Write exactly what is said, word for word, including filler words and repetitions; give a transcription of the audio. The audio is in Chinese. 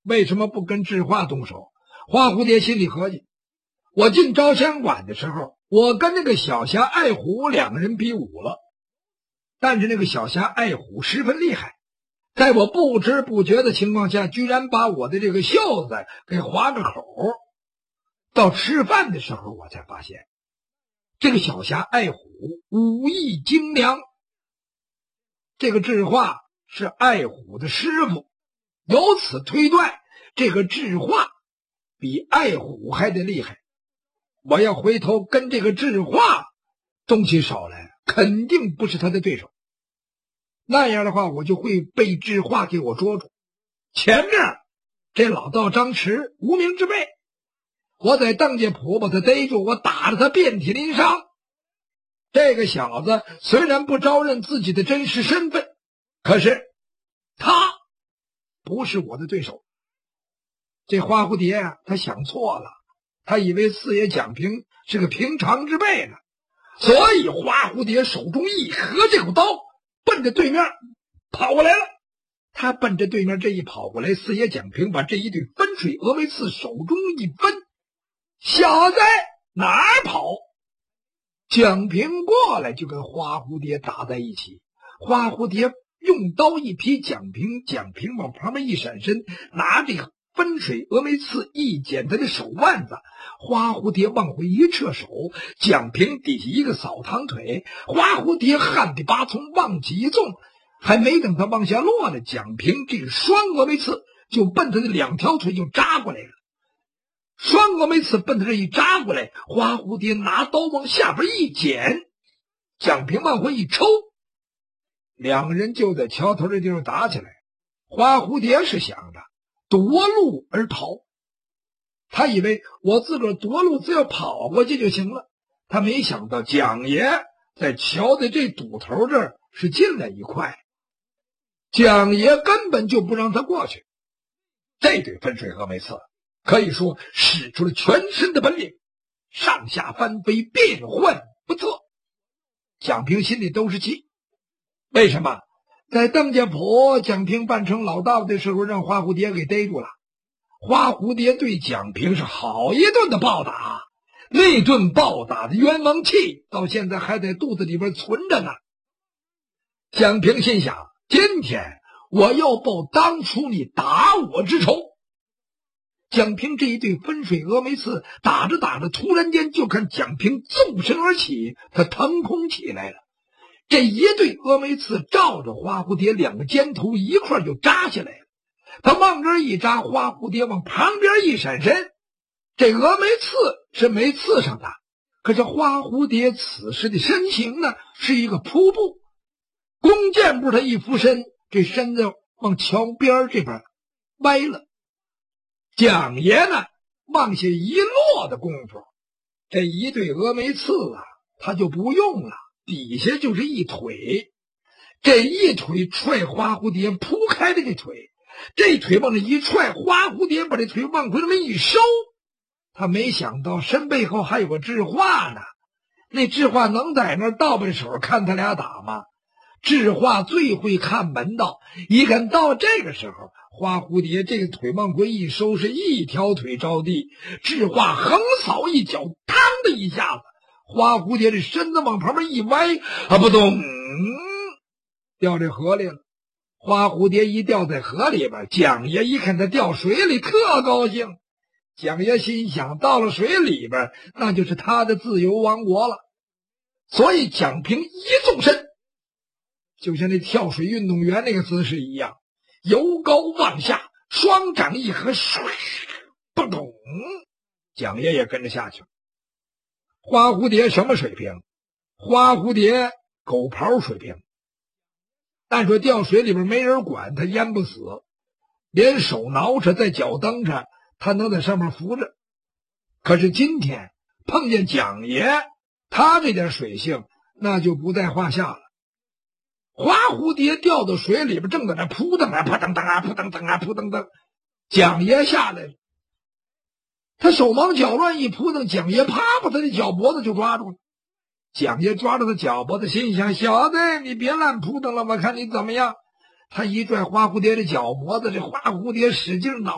为什么不跟智化动手？花蝴蝶心里合计，我进招香馆的时候，我跟那个小侠爱虎两个人比武了，但是那个小侠爱虎十分厉害，在我不知不觉的情况下，居然把我的这个袖子给划个口。到吃饭的时候，我才发现这个小侠爱虎武艺精良，这个智化是爱虎的师傅，由此推断这个智化比爱虎还得厉害。我要回头跟这个智化动起手来，肯定不是他的对手。那样的话，我就会被智化给我捉住。前面这老道张弛无名之辈，我在邓家铺把他逮住，我打得他遍体鳞伤。这个小子虽然不招认自己的真实身份，可是他不是我的对手。这花蝴蝶啊，他想错了，他以为四爷蒋平是个平常之辈呢，所以花蝴蝶手中一合这口刀，奔着对面跑过来了。他奔着对面这一跑过来，四爷蒋平把这一对分水峨眉刺手中一分，小子哪儿跑？蒋平过来就跟花蝴蝶打在一起，花蝴蝶用刀一劈蒋平，蒋平往旁边一闪身，拿着分水峨眉刺一剪他的手腕子，花蝴蝶往回一撤手，蒋平底下一个扫堂腿，花蝴蝶旱地拔葱往起一纵，还没等他往下落呢，蒋平这个双峨眉刺就奔他的两条腿就扎过来了。双峨眉刺奔他这一扎过来，花蝴蝶拿刀往下边一剪，蒋平往回一抽，两个人就在桥头这地方打起来。花蝴蝶是想着夺路而逃，他以为我自个儿夺路只要跑过去就行了，他没想到蒋爷在桥的这堵头这儿是进来一块，蒋爷根本就不让他过去。这对分水峨眉刺可以说使出了全身的本领，上下翻飞，变幻不测。蒋平心里都是气，为什么？在邓家铺，蒋平扮成老道的时候，让花蝴蝶给逮住了。花蝴蝶对蒋平是好一顿的暴打，那顿暴打的冤枉气到现在还在肚子里边存着呢。蒋平心想，今天我要报当初你打我之仇。蒋平这一对分水峨眉刺打着打着，突然间就看蒋平纵身而起，他腾空起来了。这一对峨眉刺照着花蝴蝶两个肩头一块就扎下来了，他往这儿一扎，花蝴蝶往旁边一闪身，这峨眉刺是没刺上的，可是花蝴蝶此时的身形呢是一个瀑布，弓箭步他一俯身，这身子往桥边这边歪了。蒋爷呢往下一落的功夫，这一对峨眉刺啊他就不用了，底下就是一腿，这一腿踹花蝴蝶铺开的这腿，这腿往这一踹，花蝴蝶把这腿往回那么一收，他没想到身背后还有个智化呢，那智化能在那儿倒背手看他俩打吗？智化最会看门道，一看到这个时候，花蝴蝶这个腿往回一收，是一条腿着地，智化横扫一脚，嘡的一下子，花蝴蝶这身子往旁边一歪，啊不动，掉这河里了。花蝴蝶一掉在河里边，蒋爷一看他掉水里，特高兴。蒋爷心想，到了水里边，那就是他的自由王国了。所以蒋平一纵身，就像那跳水运动员那个姿势一样，由高往下，双掌一合，唰，不懂，蒋爷也跟着下去了。花蝴蝶什么水平？花蝴蝶狗刨水平。按说掉水里边没人管，他淹不死，连手挠着在脚蹬着，他能在上面浮着。可是今天碰见蒋爷，他这点水性那就不在话下了。花蝴蝶掉到水里边，正在那扑腾啊扑腾腾啊扑腾腾啊扑腾腾，蒋爷下来了，他手忙脚乱一扑腾，蒋爷啪把他的脚脖子就抓住了。蒋爷抓住他脚脖子，心想：小子，你别乱扑腾了，我看你怎么样。他一拽花蝴蝶的脚脖子，这花蝴蝶使劲挠